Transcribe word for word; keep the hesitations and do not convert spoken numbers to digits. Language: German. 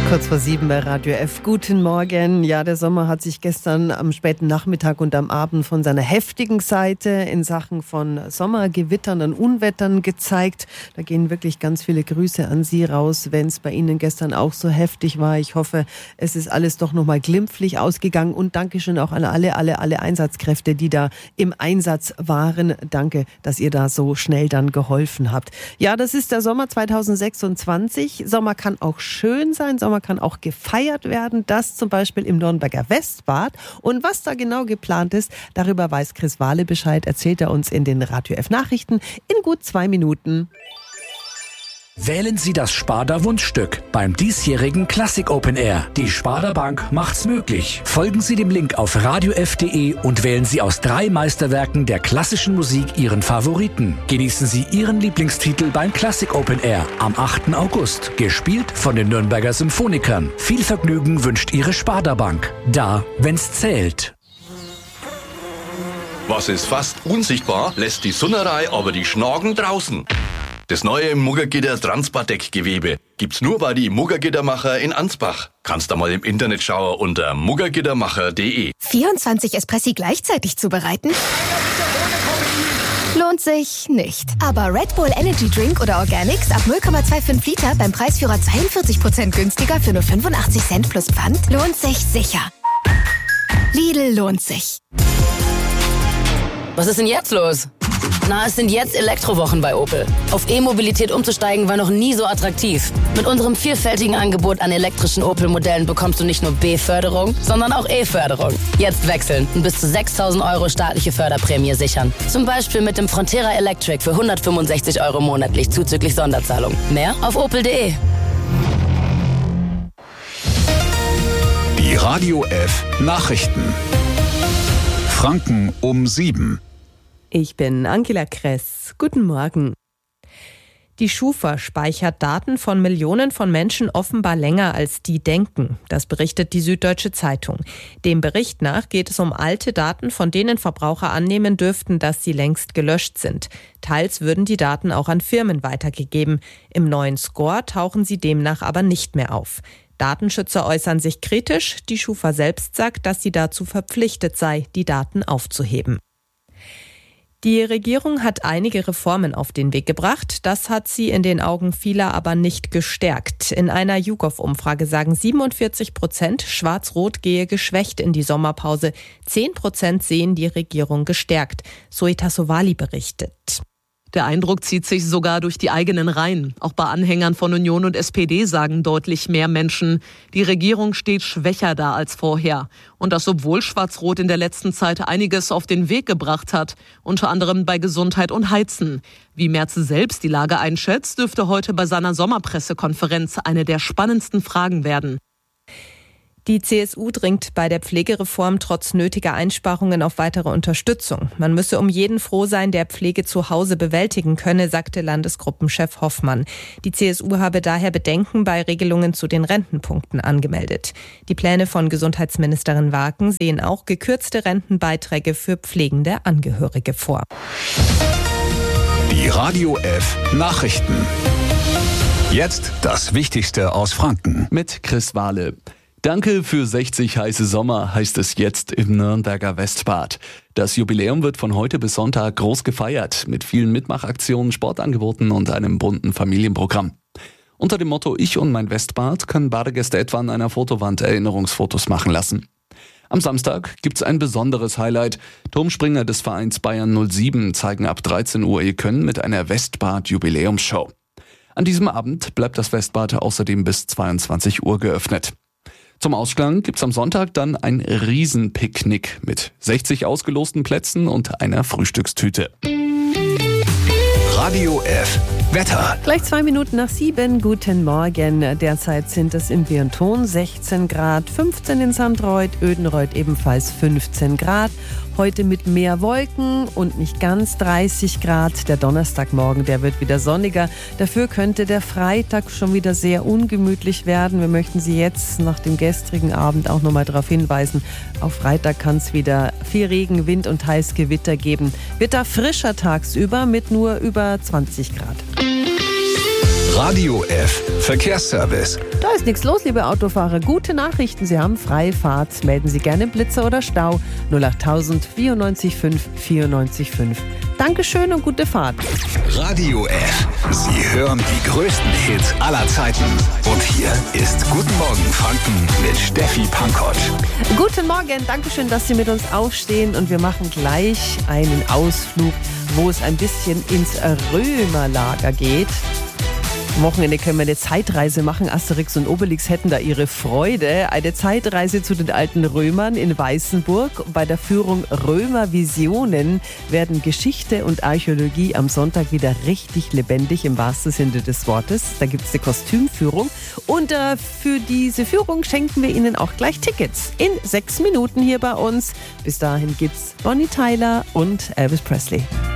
Kurz vor sieben bei Radio F. Guten Morgen. Ja, der Sommer hat sich gestern am späten Nachmittag und am Abend von seiner heftigen Seite in Sachen von Sommergewittern und Unwettern gezeigt. Da gehen wirklich ganz viele Grüße an Sie raus, wenn es bei Ihnen gestern auch so heftig war. Ich hoffe, es ist alles doch nochmal glimpflich ausgegangen und Dankeschön auch an alle, alle, alle Einsatzkräfte, die da im Einsatz waren. Danke, dass ihr da so schnell dann geholfen habt. Ja, das ist der Sommer zweitausendsechsundzwanzig. Sommer kann auch schön sein, Sommer kann auch gefeiert werden, das zum Beispiel im Nürnberger Westbad. Und was da genau geplant ist, darüber weiß Chris Wahle Bescheid, erzählt er uns in den Radio F Nachrichten in gut zwei Minuten. Wählen Sie das Sparda Wunschstück beim diesjährigen Classic Open Air. Die Sparda Bank macht's möglich. Folgen Sie dem Link auf radio f punkt de und wählen Sie aus drei Meisterwerken der klassischen Musik Ihren Favoriten. Genießen Sie Ihren Lieblingstitel beim Classic Open Air am achten August. Gespielt von den Nürnberger Symphonikern. Viel Vergnügen wünscht Ihre Sparda Bank. Da, wenn's zählt. Was ist fast unsichtbar, lässt die Sunnerei aber die Schnagen draußen. Das neue Muggergitter Transpardeck-Gewebe gibt's nur bei die Muggergittermacher in Ansbach. Kannst da mal im Internet schauen unter muggergittermacher punkt de. vierundzwanzig Espressi gleichzeitig zubereiten? Lohnt sich nicht. Aber Red Bull Energy Drink oder Organics ab null Komma fünfundzwanzig Liter beim Preisführer zweiundvierzig Prozent günstiger für nur fünfundachtzig Cent plus Pfand lohnt sich sicher. Lidl lohnt sich. Was ist denn jetzt los? Na, es sind jetzt Elektrowochen bei Opel. Auf E-Mobilität umzusteigen war noch nie so attraktiv. Mit unserem vielfältigen Angebot an elektrischen Opel-Modellen bekommst du nicht nur B-Förderung, sondern auch E-Förderung. Jetzt wechseln und bis zu sechstausend Euro staatliche Förderprämie sichern. Zum Beispiel mit dem Frontera Electric für hundertfünfundsechzig Euro monatlich zuzüglich Sonderzahlung. Mehr auf opel punkt de. Die Radio F Nachrichten. Franken um sieben. Ich bin Angela Kress. Guten Morgen. Die Schufa speichert Daten von Millionen von Menschen offenbar länger, als die denken. Das berichtet die Süddeutsche Zeitung. Dem Bericht nach geht es um alte Daten, von denen Verbraucher annehmen dürften, dass sie längst gelöscht sind. Teils würden die Daten auch an Firmen weitergegeben. Im neuen Score tauchen sie demnach aber nicht mehr auf. Datenschützer äußern sich kritisch. Die Schufa selbst sagt, dass sie dazu verpflichtet sei, die Daten aufzuheben. Die Regierung hat einige Reformen auf den Weg gebracht. Das hat sie in den Augen vieler aber nicht gestärkt. In einer YouGov-Umfrage sagen siebenundvierzig Prozent, Schwarz-Rot gehe geschwächt in die Sommerpause. zehn Prozent sehen die Regierung gestärkt. Soita Sowali berichtet. Der Eindruck zieht sich sogar durch die eigenen Reihen. Auch bei Anhängern von Union und S P D sagen deutlich mehr Menschen, die Regierung steht schwächer da als vorher. Und das, obwohl Schwarz-Rot in der letzten Zeit einiges auf den Weg gebracht hat, unter anderem bei Gesundheit und Heizen. Wie Merz selbst die Lage einschätzt, dürfte heute bei seiner Sommerpressekonferenz eine der spannendsten Fragen werden. Die C S U dringt bei der Pflegereform trotz nötiger Einsparungen auf weitere Unterstützung. Man müsse um jeden froh sein, der Pflege zu Hause bewältigen könne, sagte Landesgruppenchef Hoffmann. Die C S U habe daher Bedenken bei Regelungen zu den Rentenpunkten angemeldet. Die Pläne von Gesundheitsministerin Waken sehen auch gekürzte Rentenbeiträge für pflegende Angehörige vor. Die Radio F Nachrichten. Jetzt das Wichtigste aus Franken. Mit Chris Wahle. Danke für sechzig heiße Sommer, heißt es jetzt im Nürnberger Westbad. Das Jubiläum wird von heute bis Sonntag groß gefeiert, mit vielen Mitmachaktionen, Sportangeboten und einem bunten Familienprogramm. Unter dem Motto Ich und mein Westbad können Badegäste etwa an einer Fotowand Erinnerungsfotos machen lassen. Am Samstag gibt's ein besonderes Highlight. Turmspringer des Vereins Bayern null sieben zeigen ab dreizehn Uhr ihr Können mit einer Westbad-Jubiläumsshow. An diesem Abend bleibt das Westbad außerdem bis zweiundzwanzig Uhr geöffnet. Zum Ausklang gibt's am Sonntag dann ein Riesenpicknick mit sechzig ausgelosten Plätzen und einer Frühstückstüte. Radio F Wetter. Gleich zwei Minuten nach sieben. Guten Morgen. Derzeit sind es in Birnthon sechzehn Grad, fünfzehn in Sandreuth, Ödenreuth ebenfalls fünfzehn Grad. Heute mit mehr Wolken und nicht ganz dreißig Grad. Der Donnerstagmorgen, der wird wieder sonniger. Dafür könnte der Freitag schon wieder sehr ungemütlich werden. Wir möchten Sie jetzt nach dem gestrigen Abend auch nochmal darauf hinweisen. Auf Freitag kann es wieder viel Regen, Wind und Heißgewitter geben. Wird da frischer tagsüber mit nur über zwanzig Grad. Radio F Verkehrsservice. Da ist nichts los, liebe Autofahrer. Gute Nachrichten, Sie haben freie Fahrt. Melden Sie gerne Blitzer oder Stau. null acht tausend vierundneunzig fünf vierundneunzig fünf. Dankeschön und gute Fahrt. Radio F. Sie hören die größten Hits aller Zeiten. Und hier ist Guten Morgen Franken mit Steffi Pankott. Guten Morgen, Dankeschön, dass Sie mit uns aufstehen. Und wir machen gleich einen Ausflug, wo es ein bisschen ins Römerlager geht. Am Wochenende können wir eine Zeitreise machen. Asterix und Obelix hätten da ihre Freude. Eine Zeitreise zu den alten Römern in Weißenburg. Bei der Führung Römervisionen werden Geschichte und Archäologie am Sonntag wieder richtig lebendig, im wahrsten Sinne des Wortes. Da gibt es eine Kostümführung. Und äh, für diese Führung schenken wir Ihnen auch gleich Tickets. In sechs Minuten hier bei uns. Bis dahin gibt's Bonnie Tyler und Elvis Presley.